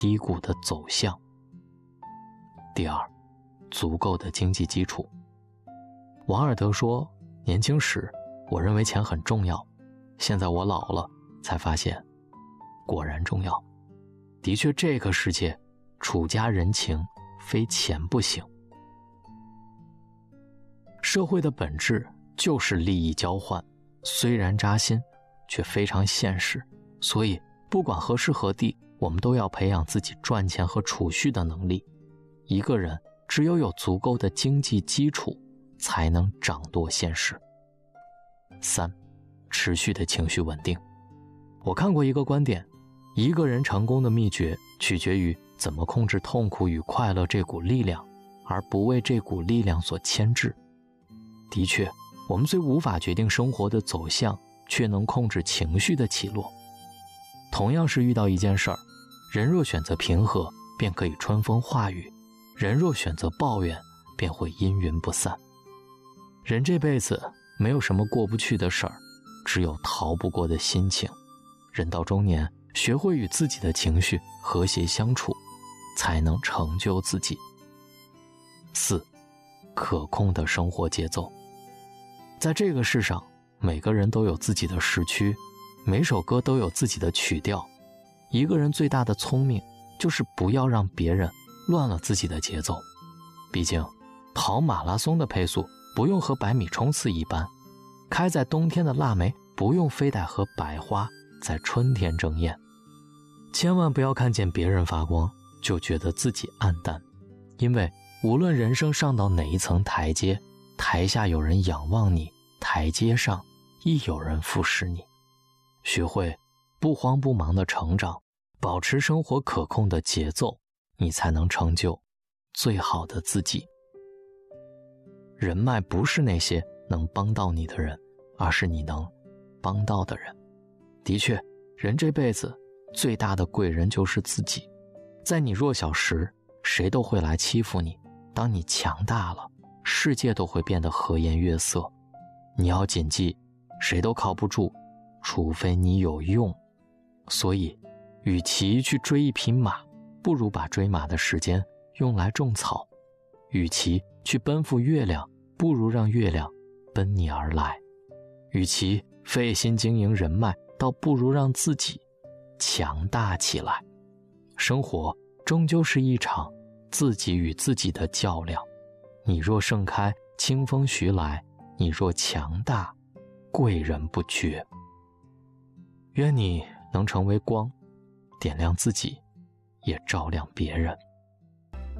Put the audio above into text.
低谷的走向。第二，足够的经济基础。王尔德说，年轻时我认为钱很重要，现在我老了才发现果然重要。的确，这个世界处家人情非钱不行。社会的本质就是利益交换，虽然扎心，却非常现实。所以不管何时何地，我们都要培养自己赚钱和储蓄的能力。一个人只有足够的经济基础，才能掌舵现实。三，持续的情绪稳定。我看过一个观点，一个人成功的秘诀取决于怎么控制痛苦与快乐这股力量，而不为这股力量所牵制。的确，我们虽无法决定生活的走向，却能控制情绪的起落。同样是遇到一件事儿，人若选择平和，便可以春风化雨；人若选择抱怨，便会阴云不散。人这辈子没有什么过不去的事儿，只有逃不过的心情。人到中年，学会与自己的情绪和谐相处，才能成就自己。四，可控的生活节奏。在这个世上，每个人都有自己的时区，每首歌都有自己的曲调。一个人最大的聪明，就是不要让别人乱了自己的节奏。毕竟，跑马拉松的配速不用和100米冲刺一般，开在冬天的腊梅不用非得和百花在春天争艳。千万不要看见别人发光，就觉得自己暗淡，因为无论人生上到哪一层台阶，台下有人仰望你，台阶上亦有人俯视你。学会不慌不忙的成长，保持生活可控的节奏，你才能成就最好的自己。人脉不是那些能帮到你的人，而是你能帮到的人。的确，人这辈子最大的贵人就是自己。在你弱小时，谁都会来欺负你；当你强大了，世界都会变得和颜悦色。你要谨记，谁都靠不住，除非你有用。所以，与其去追一匹马，不如把追马的时间用来种草；与其去奔赴月亮，不如让月亮奔你而来；与其费心经营人脉，倒不如让自己强大起来。生活终究是一场自己与自己的较量。你若盛开，清风徐来；你若强大，贵人不绝。愿你能成为光，点亮自己，也照亮别人。